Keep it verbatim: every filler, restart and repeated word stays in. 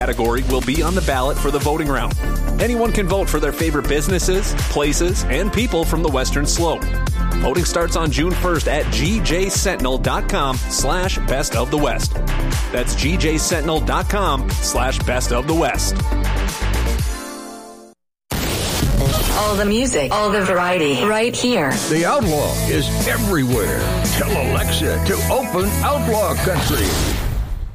category will be on the ballot for the voting round. Anyone can vote for their favorite businesses, places, and people from the Western Slope. Voting starts on June first at gjsentinel.com slash best of the West. That's gjsentinel.com slash best of the West. All the music, all the variety, right here. The Outlaw is everywhere. Tell Alexa to open Outlaw Country.